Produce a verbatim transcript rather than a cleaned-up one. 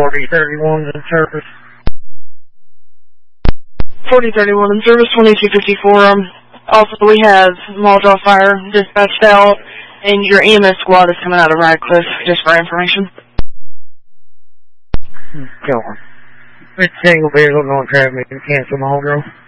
forty thirty-one in service. forty thirty-one in service, twenty-two fifty-four. Um, also, we have Molotov fire dispatched out, and your E M S squad is coming out of Radcliffe, just for information. Go on. It's single vehicle going to traffic and cancel Mulgrove.